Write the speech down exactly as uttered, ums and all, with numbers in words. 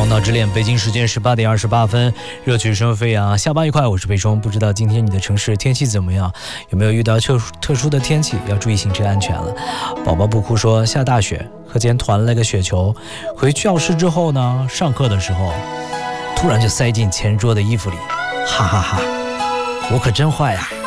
脑之恋，北京时间十八点二十八分，热曲声飞扬，下班愉快，我是北冲。不知道今天你的城市天气怎么样？有没有遇到特殊特殊的天气？要注意行车安全了。宝宝不哭说下大雪，课间团了个雪球，回教室之后呢，上课的时候突然就塞进前桌的衣服里，哈哈哈，我可真坏呀、啊！